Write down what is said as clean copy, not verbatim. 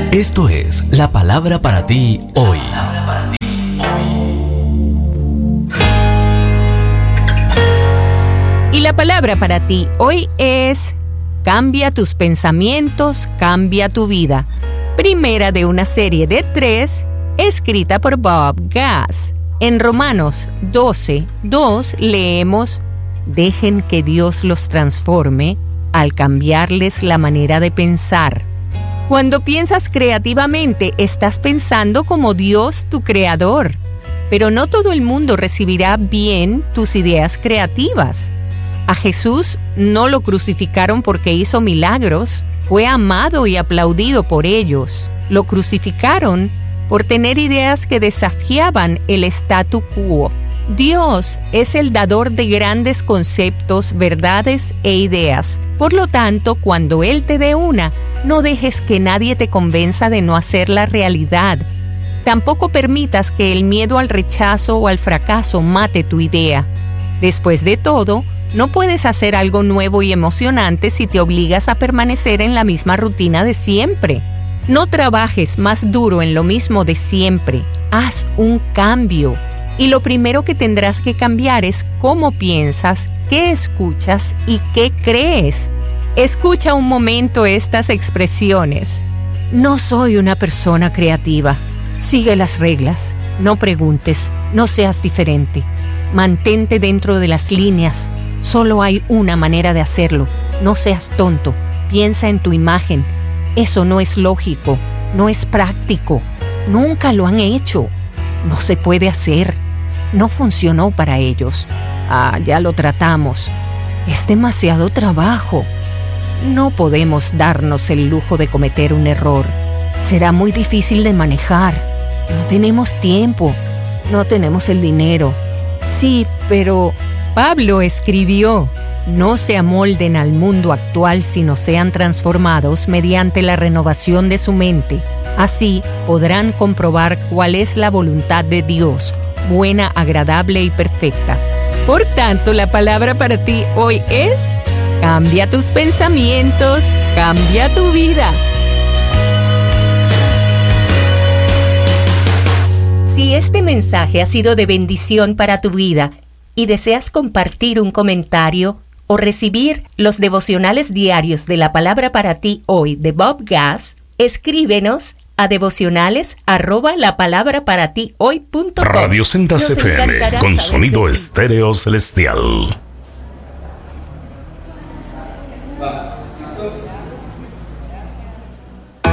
Esto es la palabra para ti hoy. Y la palabra para ti hoy es: cambia tus pensamientos, cambia tu vida. Primera de una serie de 3, escrita por Bob Gass. En Romanos 12:2 leemos: dejen que Dios los transforme al cambiarles la manera de pensar. Cuando piensas creativamente, estás pensando como Dios, tu creador. Pero no todo el mundo recibirá bien tus ideas creativas. A Jesús no lo crucificaron porque hizo milagros, fue amado y aplaudido por ellos. Lo crucificaron por tener ideas que desafiaban el statu quo. Dios es el dador de grandes conceptos, verdades e ideas. Por lo tanto, cuando Él te dé una, no dejes que nadie te convenza de no hacerla realidad. Tampoco permitas que el miedo al rechazo o al fracaso mate tu idea. Después de todo, no puedes hacer algo nuevo y emocionante si te obligas a permanecer en la misma rutina de siempre. No trabajes más duro en lo mismo de siempre. Haz un cambio. Y lo primero que tendrás que cambiar es cómo piensas, qué escuchas y qué crees. Escucha un momento estas expresiones. No soy una persona creativa. Sigue las reglas. No preguntes. No seas diferente. Mantente dentro de las líneas. Solo hay una manera de hacerlo. No seas tonto. Piensa en tu imagen. Eso no es lógico. No es práctico. Nunca lo han hecho. No se puede hacer. No funcionó para ellos. Ya lo tratamos. Es demasiado trabajo. No podemos darnos el lujo de cometer un error. Será muy difícil de manejar. No tenemos tiempo. No tenemos el dinero. Sí, pero Pablo escribió: no se amolden al mundo actual, sino sean transformados mediante la renovación de su mente. Así podrán comprobar cuál es la voluntad de Dios, buena, agradable y perfecta. Por tanto, la palabra para ti hoy es: cambia tus pensamientos, cambia tu vida. Si este mensaje ha sido de bendición para tu vida y deseas compartir un comentario o recibir los devocionales diarios de la palabra para ti hoy de Bob Gass, escríbenos a devocionales@lapalabraparatihoy.com. Radio Sendas FM con sonido estéreo celestial.